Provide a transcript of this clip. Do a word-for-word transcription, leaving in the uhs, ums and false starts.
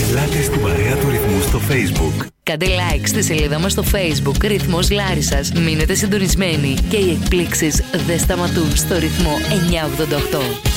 Ελάτε στην παρέα του Ρυθμού στο Facebook. Κάντε like στη σελίδα μας στο Facebook Ρυθμός Λάρισσας. Μείνετε συντονισμένοι και οι εκπλήξεις δεν σταματούν στο Ρυθμό εννιακόσια ογδόντα οκτώ.